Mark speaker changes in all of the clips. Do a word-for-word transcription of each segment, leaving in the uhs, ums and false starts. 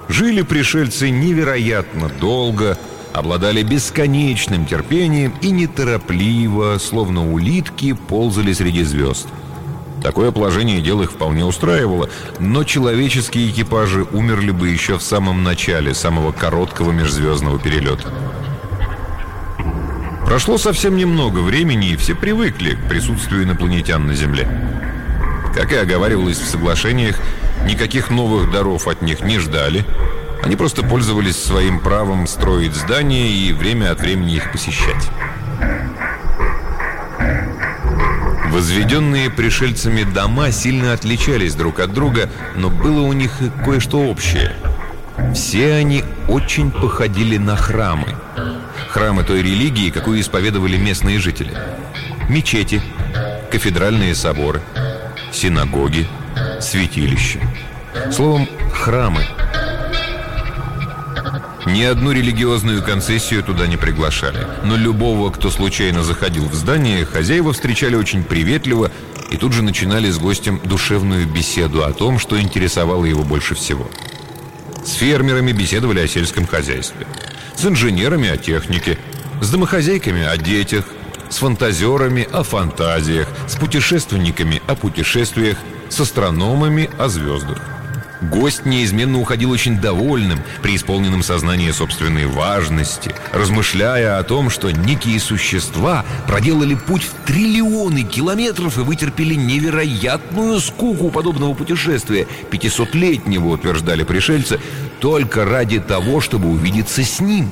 Speaker 1: Жили пришельцы невероятно долго, обладали бесконечным терпением и неторопливо, словно улитки, ползали среди звезд. Такое положение дел их вполне устраивало, но человеческие экипажи умерли бы еще в самом начале самого короткого межзвездного перелета. Прошло совсем немного времени, и все привыкли к присутствию инопланетян на Земле. Как и оговаривалось в соглашениях, никаких новых даров от них не ждали. Они просто пользовались своим правом строить здания и время от времени их посещать. Возведенные пришельцами дома сильно отличались друг от друга, но было у них и кое-что общее. Все они очень походили на храмы. Храмы той религии, какую исповедовали местные жители. Мечети, кафедральные соборы, синагоги, святилища. Словом, храмы. Ни одну религиозную концессию туда не приглашали. Но любого, кто случайно заходил в здание, хозяева встречали очень приветливо и тут же начинали с гостем душевную беседу о том, что интересовало его больше всего. С фермерами беседовали о сельском хозяйстве, с инженерами о технике, с домохозяйками о детях, с фантазерами о фантазиях, с путешественниками о путешествиях, с астрономами о звездах. Гость неизменно уходил очень довольным, преисполненным сознания собственной важности, размышляя о том, что некие существа проделали путь в триллионы километров и вытерпели невероятную скуку подобного путешествия, пятисотлетнего, утверждали пришельцы, только ради того, чтобы увидеться с ним.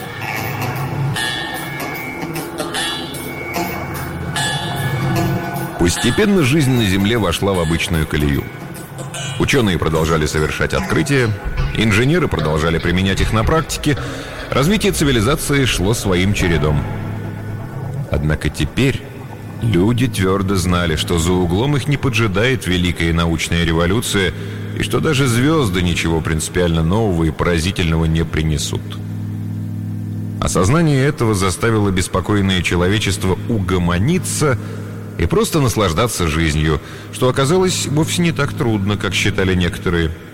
Speaker 1: Постепенно жизнь на Земле вошла в обычную колею. Ученые продолжали совершать открытия, инженеры продолжали применять их на практике, развитие цивилизации шло своим чередом. Однако теперь люди твердо знали, что за углом их не поджидает великая научная революция, и что даже звезды ничего принципиально нового и поразительного не принесут. Осознание этого заставило беспокойное человечество угомониться и просто наслаждаться жизнью, что оказалось вовсе не так трудно, как считали некоторые.